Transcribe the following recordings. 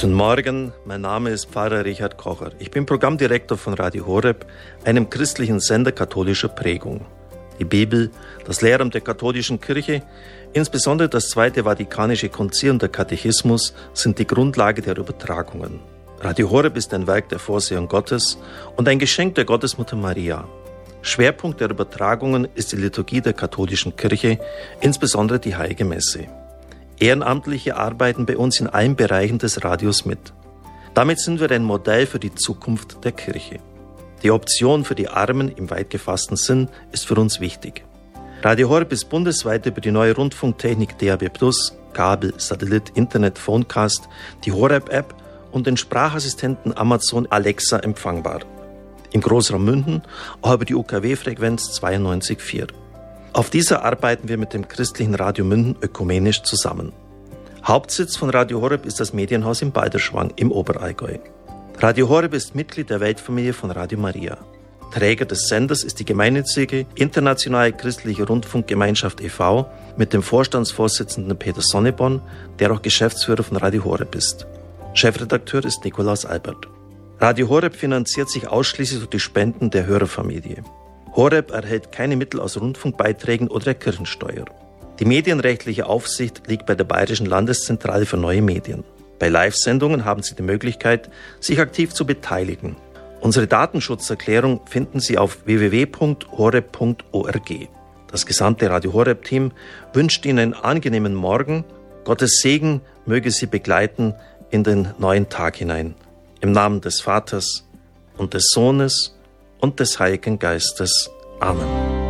Guten Morgen, mein Name ist Pfarrer Richard Kocher. Ich bin Programmdirektor von Radio Horeb, einem christlichen Sender katholischer Prägung. Die Bibel, das Lehramt der katholischen Kirche, insbesondere das Zweite Vatikanische Konzil und der Katechismus sind die Grundlage der Übertragungen. Radio Horeb ist ein Werk der Vorsehung Gottes und ein Geschenk der Gottesmutter Maria. Schwerpunkt der Übertragungen ist die Liturgie der katholischen Kirche, insbesondere die Heilige Messe. Ehrenamtliche arbeiten bei uns in allen Bereichen des Radios mit. Damit sind wir ein Modell für die Zukunft der Kirche. Die Option für die Armen im weit gefassten Sinn ist für uns wichtig. Radio Horeb ist bundesweit über die neue Rundfunktechnik DAB+, Kabel, Satellit, Internet, Phonecast, die Horeb-App und den Sprachassistenten Amazon Alexa empfangbar. Im Großraum München auch über die UKW-Frequenz 92,4. Auf dieser arbeiten wir mit dem christlichen Radio München ökumenisch zusammen. Hauptsitz von Radio Horeb ist das Medienhaus in Balderschwang im Oberallgäu. Radio Horeb ist Mitglied der Weltfamilie von Radio Maria. Träger des Senders ist die gemeinnützige Internationale Christliche Rundfunkgemeinschaft e.V. mit dem Vorstandsvorsitzenden Peter Sonneborn, der auch Geschäftsführer von Radio Horeb ist. Chefredakteur ist Nikolaus Albert. Radio Horeb finanziert sich ausschließlich durch die Spenden der Hörerfamilie. Horeb erhält keine Mittel aus Rundfunkbeiträgen oder der Kirchensteuer. Die medienrechtliche Aufsicht liegt bei der Bayerischen Landeszentrale für neue Medien. Bei Live-Sendungen haben Sie die Möglichkeit, sich aktiv zu beteiligen. Unsere Datenschutzerklärung finden Sie auf www.horeb.org. Das gesamte Radio Horeb-Team wünscht Ihnen einen angenehmen Morgen. Gottes Segen möge Sie begleiten in den neuen Tag hinein. Im Namen des Vaters und des Sohnes und des Heiligen Geistes. Amen.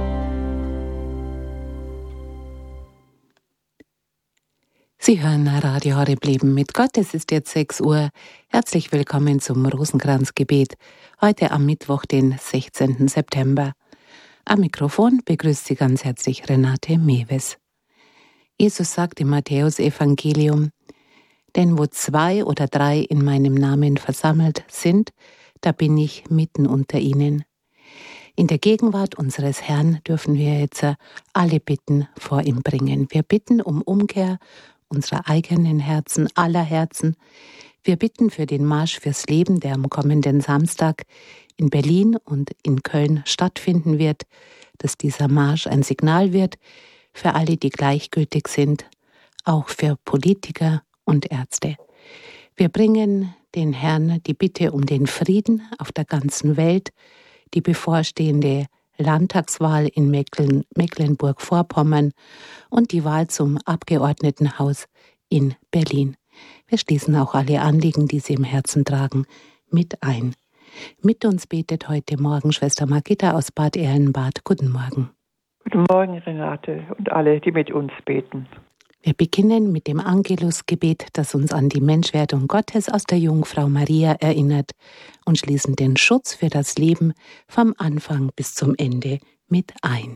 Sie hören Radio Horeb Leben mit Gott. Es ist jetzt 6 Uhr. Herzlich willkommen zum Rosenkranzgebet. Heute am Mittwoch, den 16. September. Am Mikrofon begrüßt Sie ganz herzlich Renate Mewes. Jesus sagt im Matthäus-Evangelium: Denn wo 2 oder 3 in meinem Namen versammelt sind, da bin ich mitten unter ihnen. In der Gegenwart unseres Herrn dürfen wir jetzt alle Bitten vor ihm bringen. Wir bitten um Umkehr unserer eigenen Herzen, aller Herzen. Wir bitten für den Marsch fürs Leben, der am kommenden Samstag in Berlin und in Köln stattfinden wird, dass dieser Marsch ein Signal wird für alle, die gleichgültig sind, auch für Politiker und Ärzte. Wir bringen den Herrn die Bitte um den Frieden auf der ganzen Welt, die bevorstehende Landtagswahl in Mecklenburg-Vorpommern und die Wahl zum Abgeordnetenhaus in Berlin. Wir schließen auch alle Anliegen, die Sie im Herzen tragen, mit ein. Mit uns betet heute Morgen Schwester Margitta aus Bad Erlenbad. Guten Morgen. Guten Morgen, Renate, und alle, die mit uns beten. Wir beginnen mit dem Angelusgebet, das uns an die Menschwerdung Gottes aus der Jungfrau Maria erinnert, und schließen den Schutz für das Leben vom Anfang bis zum Ende mit ein.